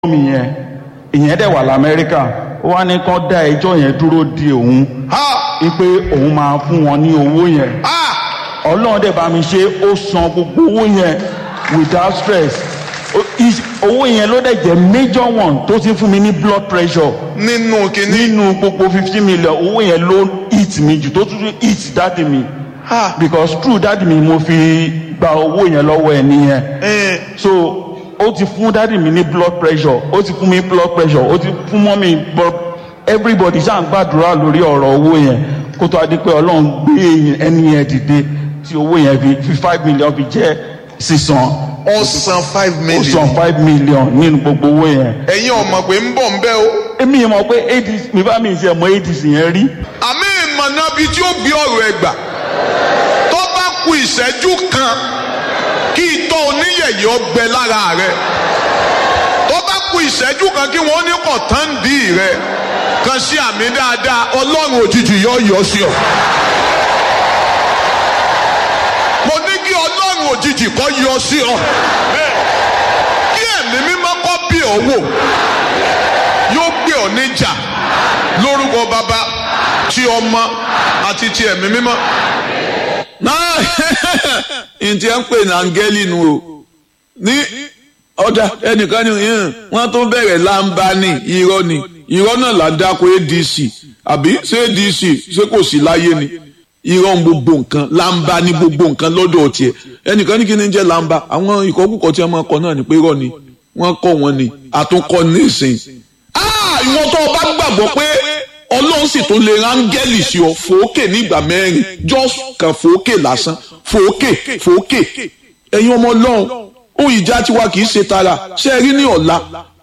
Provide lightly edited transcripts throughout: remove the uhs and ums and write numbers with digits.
mi yẹn ìyẹn dẹ̀ wà lamẹ́ríkà ó wá ní kán dá ẹjọ́ yẹn dúró di òun pé òun máa fún wọn ní owó yẹn ọlọ́run dẹ̀ bá mi ṣe ó san gbogbo owó yẹn without stress owó yẹn ló dẹ̀ jẹ́ major one tó ti fún mi ní blood pressure nínú kìíní. nínú gbogbo 50 million owó yẹn ló hit mi jù tó tún hit dáàdì mi because true dáàdì mi mo fi gba owó yẹn lọ́wọ́ ẹ̀ nìyẹn so ó ti fún dáàdì mi ní blood pressure ó ti fún mi blood pressure ó ti fún mọ́ mi blood everybody ṣáà ń gbàdúrà lórí ọ̀rọ̀ owó yẹn kó tó a di pé ọlọ́run gbé ẹni yẹn dìde tí owó yẹn fi 5 million fi jẹ́ sísan. ó san 5 million. ó san 5 million nínú gbogbo owó yẹn. ẹ̀yin ọmọ pé ń bọ̀ ń bẹ́ o. èmi yẹn mọ̀ pé adc mi bá mi ṣe mọ adc yẹn rí. àmì ìmọ̀nà bíi tí ó gbé ọ̀rọ̀ ẹ̀ gbà tó bá ku ìṣẹ́jú kan kí itọ́ oníyẹ̀yẹ́ ọgbẹ́ lára rẹ̀ tó bá ku ìṣẹ́jú kan kí wọ́n ní kọ̀tàndì rẹ̀ kan sí àmì dáadáa ọlọ́run òjijì yọ yọ sí ọ. mo ní kí ọlọ́run òjijì kọ́ yọ sí ọ kí ẹ̀mí mímọ́ kọ́ bí ọ wò yóò gbé ọ níjà lórúkọ bàbá ti ọmọ àti ti ẹ̀mí mímọ́. náà ntí ẹ ń pè ní áńgẹ́lì nu o ní ọ̀dà ẹnìkan ni wọ́n tó bẹ̀rẹ̀ láǹbá ní irọ́ ni irọ́ náà là ń dáko adc àbí ṣé adc ṣé kò sí láyé ni irọ́ ń gbogbo nǹkan láǹbá ní gbogbo nǹkan lọ́dọ̀ tiẹ̀ ẹnìkan ní kí ni jẹ́ láǹbá àwọn ìkọ́kùkọ tí wọ́n máa kọ náà ni pé irọ́ ni wọ́n kọ́ wọn ni àtúnkọ́ nísìn. ìwọ tó o bá gbàgbọ́ pé ọlọ́run sì tó lè rángẹ́lì sí ọ fòókè ní ìgbà mẹ́rin just kan fòókè lásán fòókè ẹ̀yin ọmọ ọlọ́run ohun ìjà tiwa kì í ṣe tara ṣé ẹ rí ní ọ̀la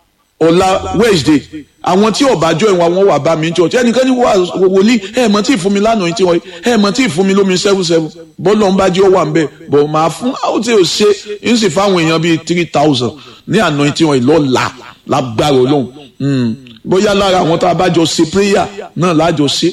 Wednesday àwọn tí ọ̀bájọ́ ìwọ̀n àwọn wà bá mi church ẹnìkan ní wòlíì ẹ̀ mọ̀ tí ì fún mi lánàá tí wọ́n ẹ̀ mọ̀ tí ì fún mi lómi 7 bọ́ọ̀lù ọ̀nba jẹ́ ó wà ń bẹ̀ bọ̀ máa fún àwọn tí ò ṣe ń sì fáwọn èèyàn bíi 3000 ní àná tí wọ́n ìlọ́la lágbára ọlọ́run bóyá lára àwọn tá a bá jọ ṣe prayer náà lájọ ṣe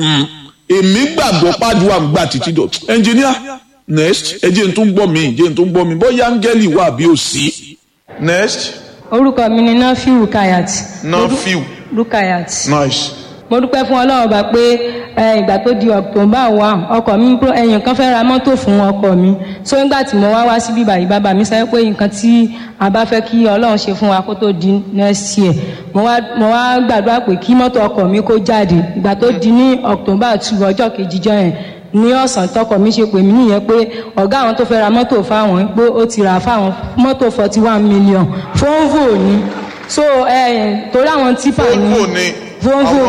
èmi gbàgbọ́ pàdùwà ń gbà títí dọ̀ engineer next ẹ jẹ́ n tún gbọ́ mi bóyá áńgẹ́lì wà bí ò sí. next. orúkọ mi ni Nafiu Rukayat. Nafiu Rukayat. nice. mo dúpẹ́ fún ọlọ́run bá pé ìgbà tó di October 1 ọkọ mi ẹ̀yìn kan fẹ́ ra mọ́tò fún ọkọ mi so nígbà tí mo wá sí bíbá yìí bàbá mi sọ pé nǹkan tí a bá fẹ́ kí ọlọ́run ṣe fún wa kó tó di next year mo wá gbàdúrà pé kí mọ́tò ọkọ mi kó jáde ìgbà tó di ní October 2 ọjọ́ kejìjọ́ yẹn ní ọ̀sán tọkọ mi ṣe pè mí nìyẹn pé ọ̀gá àwọn tó fẹ́ ra mọ́tò fáwọn pé ó ti rà fáwọn mọ́tò 41 million Volvo ni so torí àwọn tipa ni Volvo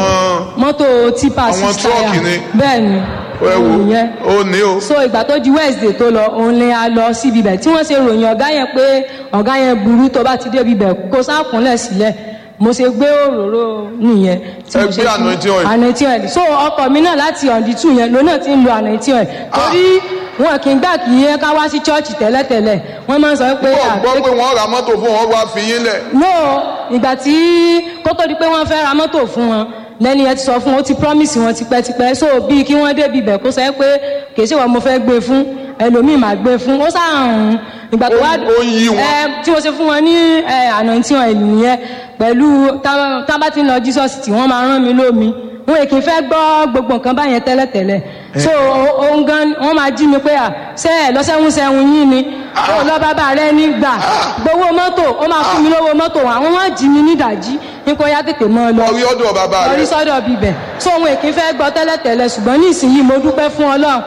mọ́tò tipa 6 tire bẹ́ẹ̀ ni ìyẹn ó ní o. so ìgbà tó di Wednesday tó lọ òun ni a lọ síbi ibẹ̀ tí wọ́n ṣe ròyìn ọ̀gá yẹn pé ọ̀gá yẹn burú tó bá ti dé ibi ibẹ̀ kó sákúnlẹ̀ sílẹ̀ mo ṣe gbé òróró nìyẹn tí mo ṣe fún anointing oil so ọkọ mi náà láti ọ̀dí tù yẹn lónà tí ń lo anointing oil torí wọn kì í gbà kí yẹn ká wá sí chọ́ọ̀chì tẹ́lẹ̀tẹ́lẹ̀ wọ́n máa ń sọ pé. wọ́n gbọ́ pé wọ́n ra mọ́tò fún wọn wá fi yín lẹ̀. no ìgbà tí kó tó di pé wọ́n fẹ́ ra mọ́tò fún wọn lẹ́ni ẹ ti sọ fún ó ti promise wọn tipẹ́tipẹ́ so bíi kí wọ́n débi ibẹ̀ kó sọ pé kì í ṣe wọn mo fẹ́ gbé fún ẹlòmíì máa gbé fún ó sáàrùn ìgbà tó wá tí mo ṣe fún wọn ní anointing oil nìyẹn pẹ̀lú tá bá ti ń lọ Jesus tí wọ́n máa rán mi lómi wọn èkì fẹ́ gbọ́ gbogbo nǹkan báyẹn tẹ́lẹ̀tẹ́lẹ̀ so òun gan wọ́n máa jí mi pé ṣé ẹ lọ́sẹ̀húnṣẹ́hún yín ni ó lọ bàbá rẹ nígbà gbowó mọ́tò ó máa fún mi lówó mọ́tò àwọn wọn jí mi nídàjí nípa ya tètè mọ́ ọ lọ orí ọ̀dọ̀ bàbá rẹ orí sọ́dọ̀ bíbẹ̀ so òun èkì fẹ́ gbọ́ tẹ́lẹ̀tẹ́lẹ̀ ṣùgbọ́n ní ìsinyìí mo dúpẹ́ fún Ọlọ́run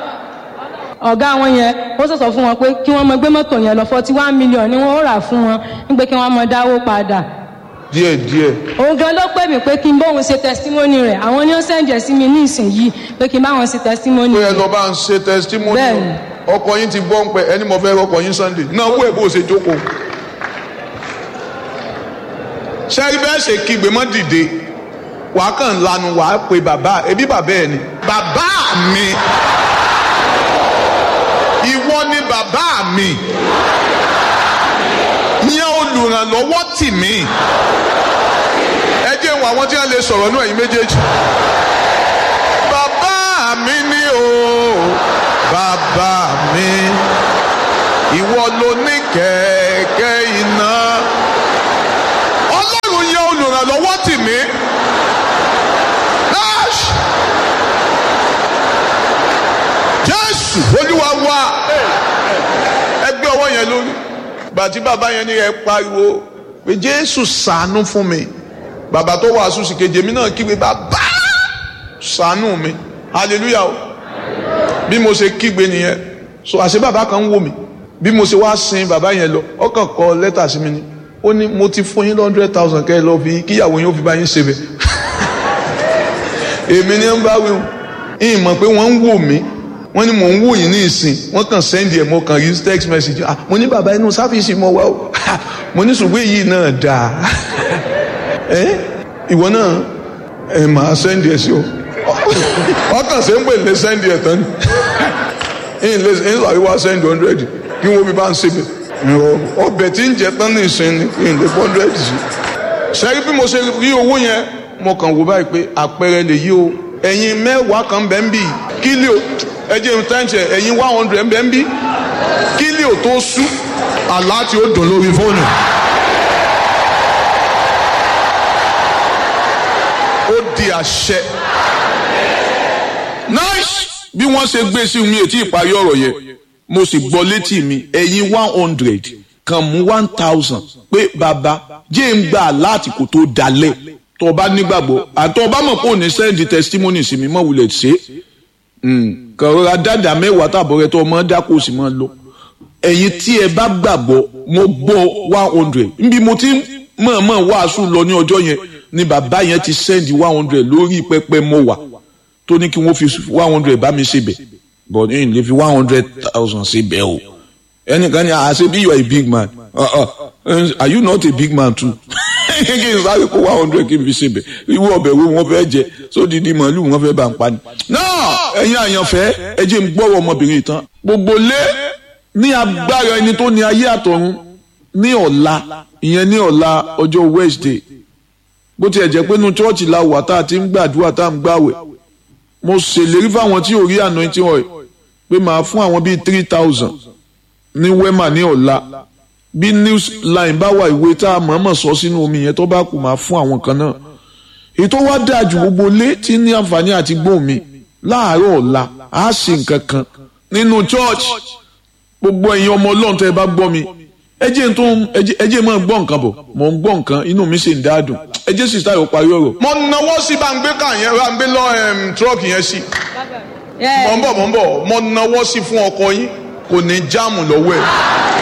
ọ̀gá wọn yẹn ó sọ̀sọ̀ fún wọn pé kí wọ́n mọ gbé mọ́tò yẹn lọ 41 million ni wọ́n ó rà fún wọn nígbà kí wọ́n mọ dáwó padà. díẹ̀. òun gan ló pè mí pé kí n bóun ṣe testimony rẹ̀ àwọn ni ó sẹ́ǹjẹ̀ sí mi ní ìsinyìí pé kí n bá wọn ṣe testimony. pé ẹ lọ bá ń ṣe testimony ọkọ yín ti gbọ́ ń pẹ́ ẹni mo fẹ́ rọkọ yín Sunday náà wú ẹ̀ bó ṣe jókòó. ṣẹ́rí bẹ́ẹ̀ ṣe kígbe mọ́ dìde wàá kàn lanu wàá pe bàbá ẹbí bàbá ẹ̀ ni bàbá mi ìwọ ni bàbá mi yẹn olùrànlọ́wọ́ tì mí ẹ jẹ́ wọn àwọn tí wọ́n lè sọ̀rọ̀ ní ẹ̀yin méjèèjì bàbá mi ni o bàbá mi ìwọ ló ní kẹ̀kẹ́ iná. bàtí bàbá yẹn ní ẹ pariwo pé Jésù ṣàánú fún mi, bàbá tó wàásù sí kejì mi náà kígbe bàbá ṣàánú mi, hallelujah o. Bí mo ṣe kígbe nìyẹn, so àṣẹ bàbá kan ń wò mí bí mo ṣe wá sin bàbá yẹn lọ, ọkàn kọ lẹ́tà sí mi ni, ó ní mo ti fún yín 100,000 kẹ́ ẹ lọ fi kíyàwó yín ó fi bá yín ṣe bẹ̀. Èmi ni ń bá wí o, ìyìn mọ̀ pé wọ́n ń wò mí, wọ́n ní mò ń wò yín ní ìsìn, wọ́n kàn sẹ́ndì ẹ̀, mo kàn rí text message, mo ní bàbá inú sáfìsì mo wá o, mo ní ṣùgbọ́n èyí náà dáa, ìwọ náà màá sẹ́ndì ẹ̀ sí o, ọkàn ṣe ń pè lé sẹ́ndì ẹ̀ tán ni, ìyìn sọ àríwá sẹ́ndì 100 kí wọ́n fi bá ń ṣebẹ̀, ọbẹ̀ tí ń jẹ tán ní ìsìn ni ìyìn lè 100 sí. Ṣẹ́rí bí mo ṣe rí owó yẹn, mo kàn wò báyìí pé àpẹẹrẹ lè yí o, ẹ̀yin 10 kan bẹ́ẹ̀ ń bì kílíò, ẹjẹ́ ìtẹ́ǹtẹ̀ ẹ̀yin 100 bẹ́ẹ̀ ń bì kílíò tó sú àlá tí ó dùn lórí fóònù. Ó di àṣẹ. Nice. Bí wọ́n ṣe gbé sí mi ètí ìparí ọ̀rọ̀ yẹn, mo sì gbọ́ létí mi, ẹ̀yin 100 kan mú 1,000 pé bàbá jẹ́ ń gbà láti kò tó dalẹ̀. Tó bá nígbàgbọ́ àtọ́ bá mọ̀ pé ò ní sẹ́ndì testimony sí mi mọ̀ wulẹ̀ ṣe kọ̀ọ̀rọ̀ dáadáa mẹ́wàá tàbọ̀ rẹ tó ọmọ dákò sí mọ́ lọ. Ẹ̀yin tí ẹ bá gbàgbọ́ mo gbọ́ 100 níbi mo ti mọ̀ọ́mọ̀ wàásù lọ ní ọjọ́ yẹn ni bàbá yẹn ti sẹ́ndì 100 lórí pẹpẹ mọ́ wà tó ní kí wọ́n fi 100 bá mi ṣe bẹ̀ but ní lè fi 100,000 ṣe bẹ̀ o. Ẹnìkan ni àṣẹ bí you are a big man are you not a big man too? Kí n sáré kó 100 kí n fi ṣe bẹ̀ irú ọbẹ̀ wo wọ́n fẹ́ jẹ sódìdí màálù wọ́n fẹ́ bá ń pa ni. náà ẹ̀yin àyànfẹ́ ẹ jẹ́ n gbọ́rọ̀ ọmọbìnrin tán gbogbo lé ní agbára ẹni tó ní ayé àtọ̀run ní ọ̀la ìyẹn ní ọ̀la ọjọ́ Wednesday bó tiẹ̀ jẹ́ pé inú chọ́ọ̀chì la wà tá a ti ń gbàdúrà tá a ń gbàwẹ̀ mo ṣèlérí fáwọn tí ò rí anointing oil pé màá fún àwọn bíi 3,000 ní wema ní ọ̀la bí news line bá wà ìwé tá a mọ̀ọ́mọ̀ sọ sínú omi yẹn tó bá kù máa fún àwọn kan náà èyí tó wá dáa jù gbogbo lé tí ní àǹfààní àti gbóhùn mi láàárọ̀ ọ̀la á ṣe nǹkan kan nínú church gbogbo ẹ̀yin ọmọ Ọlọ́run tẹ́ ẹ bá gbọ́ mi ẹ jẹ́ máa gbọ́ nǹkan bọ̀ mò ń gbọ́ nǹkan inú mi sì ń dáadùn ẹ jẹ́ sì táyọ̀ parí ọ̀rọ̀. mo náwó sí bá ń gbé kàn yẹn bá ń gbé lọ tírọ́ọ̀kì yẹn sí mọ̀ ń bọ̀ mo náwó sí fún ọkọ yín kò ní jáàmù lọ́wọ́ ẹ̀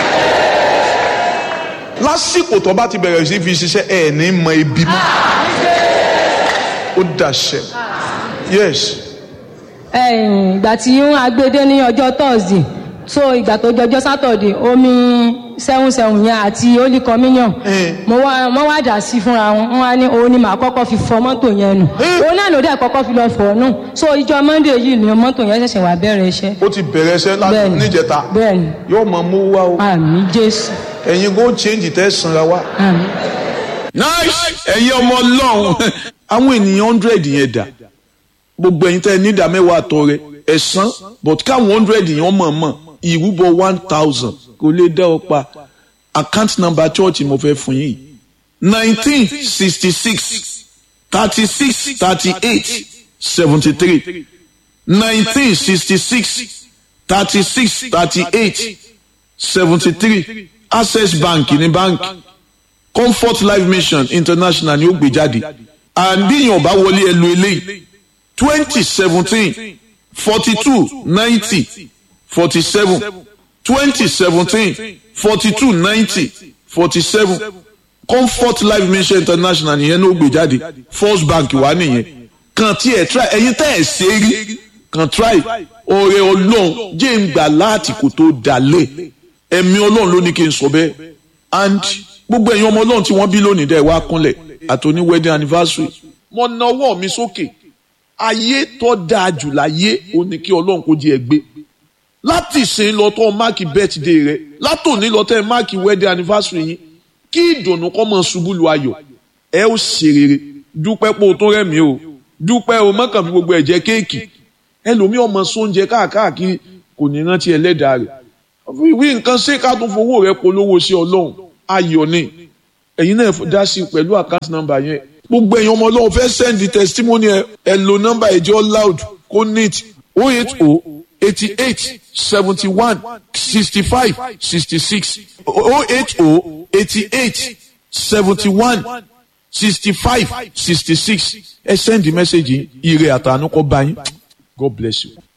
lásìkò tó bá ti bẹ̀rẹ̀ sí fi ṣiṣẹ́ ẹ̀ ní mọ ibi mọ́ ó dàṣẹ yes. ìgbà tí a gbé dé ní ọjọ́ Thursday so ìgbà tó jọjọ́ Saturday omi 7 yẹn àti holy communion wọ́n wá dà sí fúnra wọn wọ́n wá ní òun ni màá kọ́kọ́ fi fọ mọ́tò yẹn nù òun náà ló dẹ̀ kọ́kọ́ fi lọ fọ̀ nù so ìjọ Monday yìí ni mọ́tò yẹn ṣẹ̀ṣẹ̀ wá bẹ̀rẹ̀ iṣẹ́. ó ti bẹ̀rẹ̀ iṣẹ́ láti níjẹta bẹ́ẹ̀ni yóò máa mú wá o. àmín Jésù. ẹ̀yin go change tẹ́ sanra wá. àmín. nice ẹ̀yin ọmọ Ọlọ́run àwọn ènìyàn 100 yẹn dà gbogbo ẹ̀yin tẹ́ ní ìdá mẹ́wàá àtọrẹ ẹ̀san but káwọn 100 yẹn mọ̀ọ́mọ̀ ìrúbọ 1,000 kò lè dá ọ pa account number church mo fẹ́ fún yín 1966 36 38 73 1966 36 38 73 Access Bank ní báńkì Comfort Life Mission International ni ó gbé jáde àbíyàn bá wọlé ẹlò eléyìí 2017 42 90 47 2017 42 90 47 Comfort Life Mission International nìyẹn ló gbé jáde First Bank wà nìyẹn kàn tí ẹ try ẹ̀yin tẹ́ ẹ ṣe rí kàn try ọ̀rẹ́ Ọlọ́run jẹ́ ń gbà láti kò tó dalẹ̀ ẹ̀mí Ọlọ́run ló ní kí n sọ bẹ́ẹ̀ and gbogbo ẹ̀yin ọmọ Ọlọ́run tí wọ́n bí lónìí dẹ̀ wá kúnlẹ̀ àtòní wedding anniversary mo na ọwọ́ mi sókè ayé tó dáa jù láyé ó ní kí Ọlọ́run kó jẹ́ ẹ gbé láti ìsìn lọ tó máàkì birthday rẹ látòní lọ tẹ́ máàkì wedding anniversary yín kí ìdùnnú kó máa ṣubú lu ayọ̀ ẹ ó ṣe rere dúpẹ́ pé o tó rẹ̀mí o dúpẹ́ o mọ́kàn fi gbogbo ẹ̀jẹ̀ kéèkì ẹlòmíì ọmọ sóúnjẹ káàkiri kò ní rántí ẹlẹ́dàá rẹ̀ wí nǹkan ṣe ká tó fowó rẹ polówó sí Ọlọ́run ayọ̀ ni ẹ̀yin náà dá sí pẹ̀lú account number yẹn gbogbo ẹ̀yin ọmọ Ọlọ́run fẹ́ send the testimony ẹ lo number ẹ̀jẹ̀ loud kó neat 080 88 71 65 66 080 88 71 65 66. Ẹ send the message. Ire àtàánú kó bá yín. God bless you.